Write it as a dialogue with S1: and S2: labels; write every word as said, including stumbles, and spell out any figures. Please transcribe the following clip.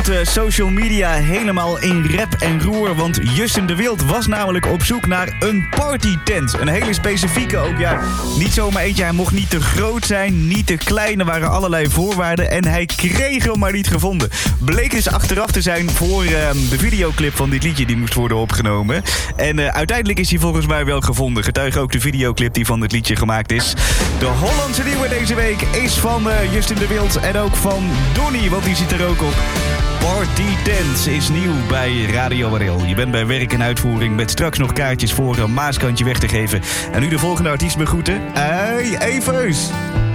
S1: De social media helemaal in rep en roer, want Justin de Wild was namelijk op zoek naar een partytent. Een hele specifieke ook, ja. Niet zomaar eentje, hij mocht niet te groot zijn, niet te klein. Er waren allerlei voorwaarden en hij kreeg hem maar niet gevonden. Bleek dus achteraf te zijn voor uh, de videoclip van dit liedje die moest worden opgenomen. En uh, uiteindelijk is hij volgens mij wel gevonden. Getuige ook de videoclip die van dit liedje gemaakt is. De Hollandse nieuwe deze week is van uh, Justin de Wild en ook van Donnie, want die zit er ook op. Party Tent is nieuw bij Radio Warel. Je bent bij werk en uitvoering met straks nog kaartjes voor een Maaskantje weg te geven. En nu de volgende artiest begroeten. Hey, Evers!